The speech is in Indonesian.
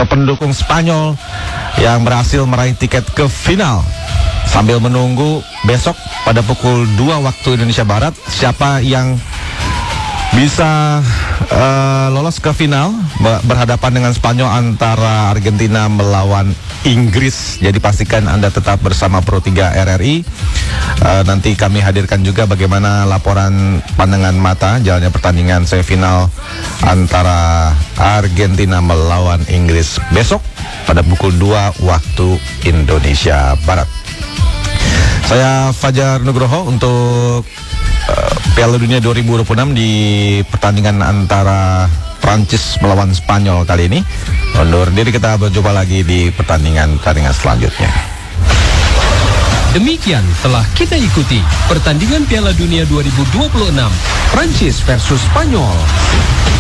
atau pendukung Spanyol yang berhasil meraih tiket ke final. Sambil menunggu besok pada pukul 2 waktu Indonesia Barat, siapa yang bisa lolos ke final berhadapan dengan Spanyol antara Argentina melawan Inggris. Jadi pastikan Anda tetap bersama Pro3 RRI. Nanti kami hadirkan juga bagaimana laporan pandangan mata jalannya pertandingan semifinal antara Argentina melawan Inggris besok pada pukul 2 waktu Indonesia Barat. Saya Fajar Nugroho untuk Piala Dunia 2026 di pertandingan antara Prancis melawan Spanyol kali ini. Undur diri, kita berjumpa lagi di pertandingan selanjutnya. Demikian telah kita ikuti pertandingan Piala Dunia 2026 Prancis versus Spanyol.